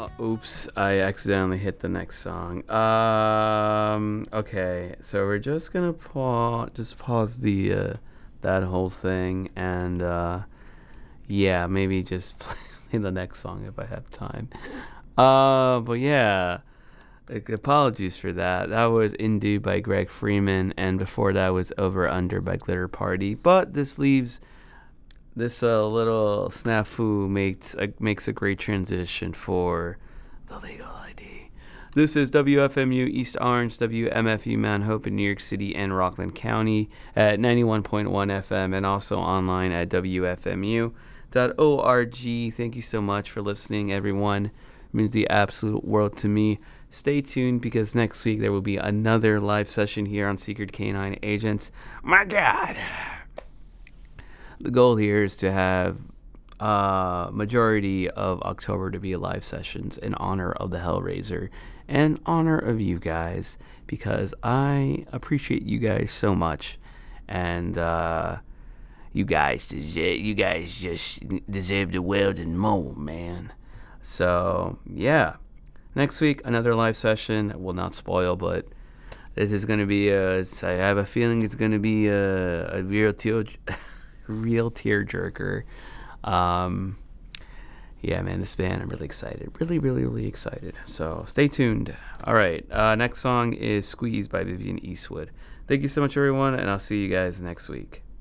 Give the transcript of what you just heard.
Oops, I accidentally hit the next song. Okay, so we're just gonna pause the that whole thing, and yeah, maybe just play the next song if I have time. But yeah, apologies for that. That was Indu by Greg Freeman, and before that was Over Under by Glitter Party. But this leaves this little snafu makes a great transition for the legal ID. This is WFMU East Orange, WMFU Mount Hope in New York City and Rockland County at 91.1 FM, and also online at WFMU.org. Thank you so much for listening, everyone. It means the absolute world to me. Stay tuned, because next week there will be another live session here on Secret Canine Agents. My God! The goal here is to have majority of October to be live sessions in honor of the Hellraiser and honor of you guys, because I appreciate you guys so much, and you guys just deserve the world and more, man. So yeah, next week another live session. I will not spoil, but this is gonna be I have a feeling it's gonna be a real tearjerker. Yeah, man, this band, I'm really excited. Really excited. So stay tuned. All right, next song is Squeeze by Vivian Eastwood. Thank you so much, everyone, and I'll see you guys next week.